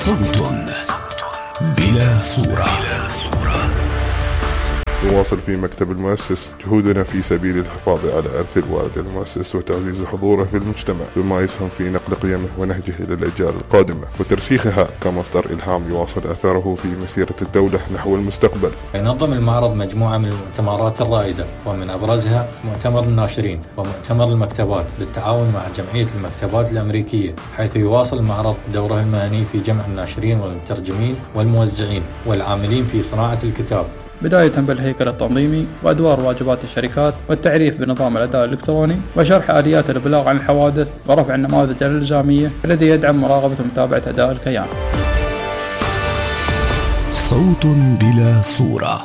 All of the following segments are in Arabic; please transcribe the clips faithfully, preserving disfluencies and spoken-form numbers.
صوت بلا صورة. نواصل في مكتب المؤسس جهودنا في سبيل الحفاظ على إرث الوالد المؤسس وتعزيز حضوره في المجتمع بما يسهم في نقل قيمه ونهجه إلى الأجيال القادمة وترسيخها كمصدر إلهام يواصل أثره في مسيرة الدولة نحو المستقبل. ينظم المعرض مجموعة من المؤتمرات الرائدة ومن أبرزها مؤتمر الناشرين ومؤتمر المكتبات بالتعاون مع جمعية المكتبات الأمريكية، حيث يواصل المعرض دوره المهني في جمع الناشرين والمترجمين والموزعين والعاملين في صناعة الكتاب، بداية بالهيكل التنظيمي وأدوار واجبات الشركات والتعريف بنظام الأداء الإلكتروني وشرح آليات الإبلاغ عن الحوادث ورفع النماذج الإلزامية الذي يدعم مراقبة ومتابعة أداء الكيان. صوت بلا صورة.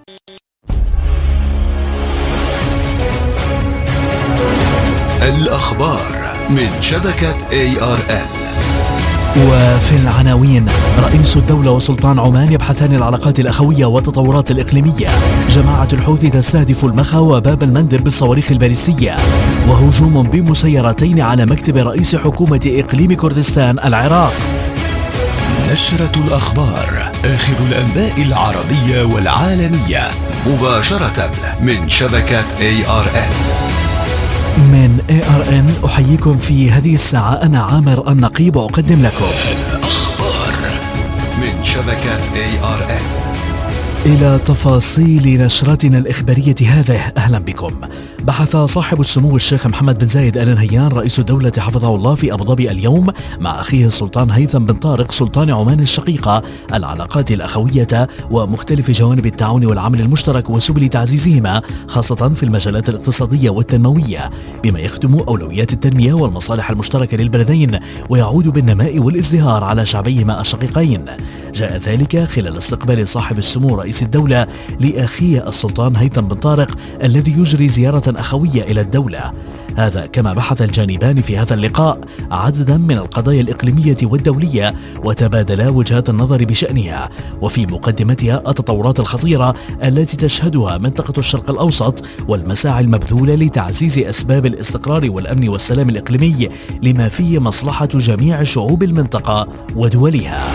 الأخبار من شبكة إيه آر إل. وفي العناوين: رئيس الدولة وسلطان عمان يبحثان العلاقات الأخوية والتطورات الإقليمية. جماعة الحوثي تستهدف المخا وباب المندب بالصواريخ الباليستية. وهجوم بمسيرتين على مكتب رئيس حكومة إقليم كردستان العراق. نشرة الأخبار، آخر الأنباء العربية والعالمية مباشرة من شبكة إيه آر إل. من إيه آر إن أحييكم في هذه الساعة، أنا عامر النقيب وأقدم لكم الأخبار من شبكة إيه آر إل. إلى تفاصيل نشرتنا الإخبارية هذه، أهلا بكم. بحث صاحب السمو الشيخ محمد بن زايد آل نهيان رئيس الدولة حفظه الله في أبو ظبي اليوم مع أخيه السلطان هيثم بن طارق سلطان عمان الشقيقة العلاقات الأخوية ومختلف جوانب التعاون والعمل المشترك وسبل تعزيزهما، خاصة في المجالات الاقتصادية والتنموية، بما يخدم أولويات التنمية والمصالح المشتركة للبلدين ويعود بالنماء والازدهار على شعبيهما الشقيقين. جاء ذلك خلال استقبال صاحب السمو رئيس الدولة لأخيه السلطان هيثم بن طارق الذي يجري زيارة أخوية إلى الدولة. هذا كما بحث الجانبان في هذا اللقاء عددا من القضايا الإقليمية والدولية وتبادلا وجهات النظر بشأنها، وفي مقدمتها التطورات الخطيرة التي تشهدها منطقة الشرق الأوسط والمساعي المبذولة لتعزيز أسباب الاستقرار والأمن والسلام الإقليمي لما فيه مصلحة جميع شعوب المنطقة ودولها.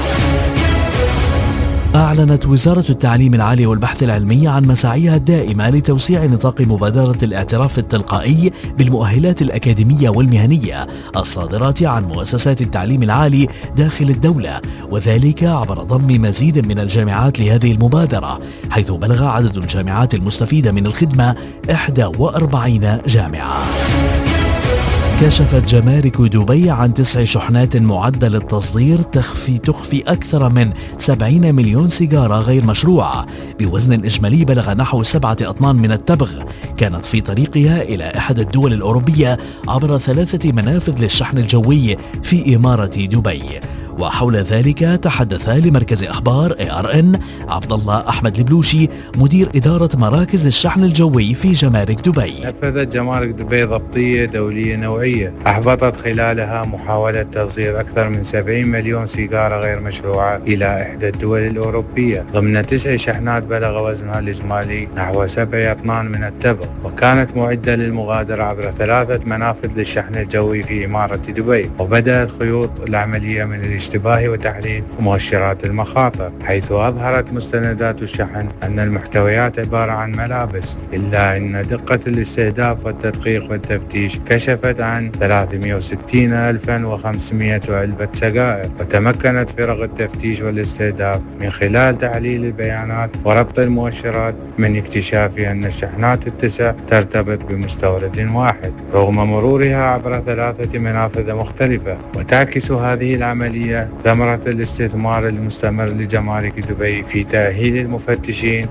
أعلنت وزارة التعليم العالي والبحث العلمي عن مساعيها الدائمة لتوسيع نطاق مبادرة الاعتراف التلقائي بالمؤهلات الأكاديمية والمهنية الصادرة عن مؤسسات التعليم العالي داخل الدولة، وذلك عبر ضم مزيد من الجامعات لهذه المبادرة، حيث بلغ عدد الجامعات المستفيدة من الخدمة إحدى وأربعين جامعة. كشفت جمارك دبي عن تسع شحنات معدة للتصدير تخفي تخفي أكثر من سبعين مليون سيجارة غير مشروعة بوزن إجمالي بلغ نحو سبعة أطنان من التبغ، كانت في طريقها إلى إحدى الدول الأوروبية عبر ثلاثة منافذ للشحن الجوي في إمارة دبي. وحول ذلك تحدث لمركز أخبار إيه آر إن عبد الله أحمد البلوشي مدير إدارة مراكز الشحن الجوي في جمارك دبي. نفذت جمارك دبي ضبطية دولية نوعية أحبطت خلالها محاولة تصدير أكثر من سبعين مليون سيجارة غير مشروعة إلى إحدى الدول الأوروبية ضمن تسع شحنات بلغ وزنها الإجمالي نحو سبع أطنان من التبغ، وكانت معدة للمغادرة عبر ثلاثة منافذ للشحن الجوي في إمارة دبي. وبدأت خيوط العملية من الاشتباه وتحليل مؤشرات المخاطر، حيث أظهرت مستندات الشحن أن المحتويات عبارة عن ملابس، إلا أن دقة الاستهداف والتدقيق والتفتيش كشفت عن ثلاثمئة وستين ألفا وخمسمئة علبة سجائر. وتمكنت فرق التفتيش والاستهداف من خلال تحليل البيانات وربط المؤشرات من اكتشاف أن الشحنات التسع ترتبط بمستورد واحد رغم مرورها عبر ثلاثة منافذ مختلفة. وتعكس هذه العملية ثمرة الاستثمار المستمر لجمارك دبي في تأهيل المفتشين.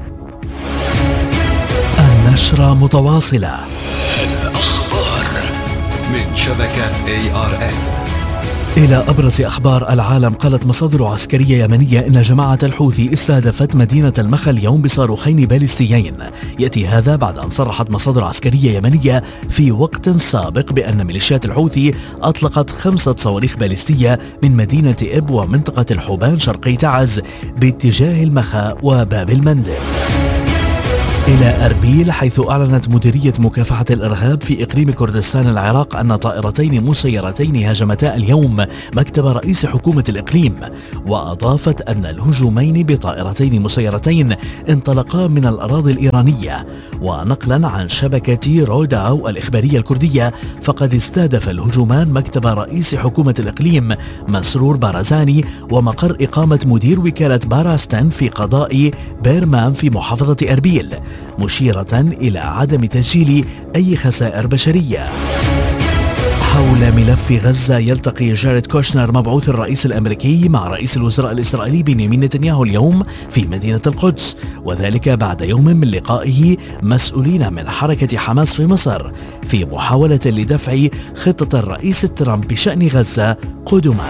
النشرة متواصلة. الأخبار من شبكة إيه آر إل. إلى أبرز أخبار العالم. قالت مصادر عسكرية يمنية إن جماعة الحوثي استهدفت مدينة المخا اليوم بصاروخين باليستيين. يأتي هذا بعد أن صرحت مصادر عسكرية يمنية في وقت سابق بأن ميليشيات الحوثي أطلقت خمسة صواريخ باليستية من مدينة إب ومنطقة الحوبان شرقي تعز باتجاه المخا وباب المندب. إلى أربيل، حيث أعلنت مديرية مكافحة الإرهاب في إقليم كردستان العراق أن طائرتين مسيرتين هاجمتا اليوم مكتب رئيس حكومة الإقليم، وأضافت أن الهجومين بطائرتين مسيرتين انطلقا من الأراضي الإيرانية. ونقلا عن شبكة روداو الإخبارية الكردية، فقد استهدف الهجومان مكتب رئيس حكومة الإقليم مسرور بارزاني ومقر إقامة مدير وكالة باراستان في قضاء بيرمان في محافظة أربيل، مشيرة إلى عدم تسجيل أي خسائر بشرية. حول ملف غزة، يلتقي جاريد كوشنر مبعوث الرئيس الأمريكي مع رئيس الوزراء الإسرائيلي بنيامين نتنياهو اليوم في مدينة القدس، وذلك بعد يوم من لقائه مسؤولين من حركة حماس في مصر في محاولة لدفع خطة الرئيس ترامب بشأن غزة قدما.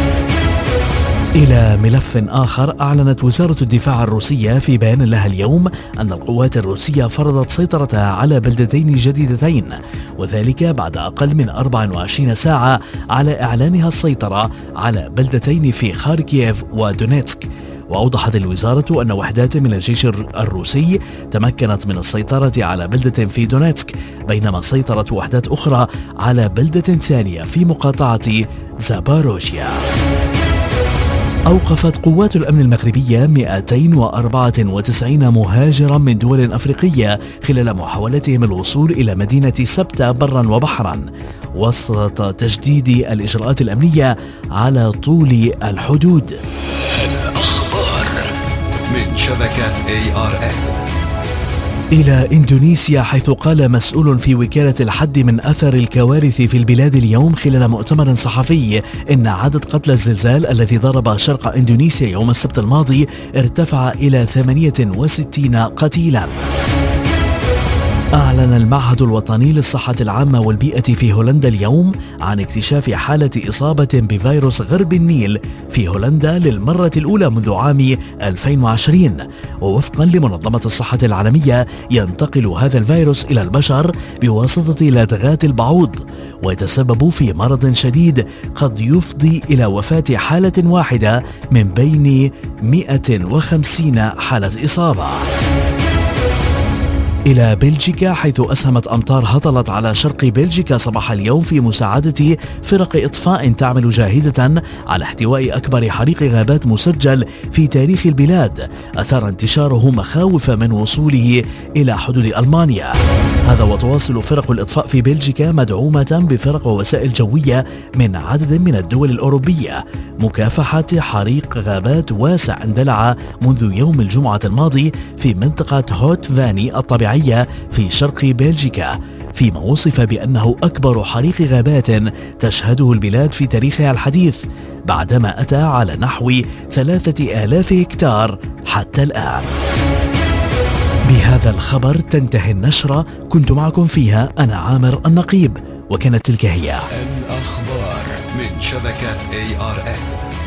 إلى ملف آخر، أعلنت وزارة الدفاع الروسية في بيان لها اليوم أن القوات الروسية فرضت سيطرتها على بلدتين جديدتين، وذلك بعد أقل من أربع وعشرين ساعة على إعلانها السيطرة على بلدتين في خاركييف ودونيتسك. وأوضحت الوزارة أن وحدات من الجيش الروسي تمكنت من السيطرة على بلدة في دونيتسك، بينما سيطرت وحدات أخرى على بلدة ثانية في مقاطعة زاباروجيا. أوقفت قوات الأمن المغربية مئتين وأربعة وتسعين مهاجرا من دول أفريقية خلال محاولتهم الوصول إلى مدينة سبتة برا وبحرا، وسط تجديد الإجراءات الأمنية على طول الحدود. الأخبار من شبكة إيه آر إن. إلى إندونيسيا، حيث قال مسؤول في وكالة الحد من أثر الكوارث في البلاد اليوم خلال مؤتمر صحفي إن عدد قتلى الزلزال الذي ضرب شرق إندونيسيا يوم السبت الماضي ارتفع إلى ثمانية وستين قتيلا. أعلن المعهد الوطني للصحة العامة والبيئة في هولندا اليوم عن اكتشاف حالة إصابة بفيروس غرب النيل في هولندا للمرة الأولى منذ عام ألفين وعشرين، ووفقا لمنظمة الصحة العالمية ينتقل هذا الفيروس إلى البشر بواسطة لدغات البعوض، ويتسبب في مرض شديد قد يفضي إلى وفاة حالة واحدة من بين مئة وخمسين حالة إصابة. إلى بلجيكا، حيث أسهمت أمطار هطلت على شرق بلجيكا صباح اليوم في مساعدة فرق إطفاء تعمل جاهدة على احتواء أكبر حريق غابات مسجل في تاريخ البلاد، أثار انتشاره مخاوف من وصوله إلى حدود ألمانيا. هذا وتواصل فرق الإطفاء في بلجيكا مدعومة بفرق ووسائل جوية من عدد من الدول الأوروبية مكافحة حريق غابات واسع اندلع منذ يوم الجمعة الماضي في منطقة هوت فاني الطبيعية في شرق بلجيكا، فيما وصف بأنه أكبر حريق غابات تشهده البلاد في تاريخها الحديث، بعدما أتى على نحو ثلاثة آلاف هكتار حتى الآن. بهذا الخبر تنتهي النشرة، كنت معكم فيها أنا عامر النقيب، وكانت تلك هي الأخبار من شبكة إيه آر إن.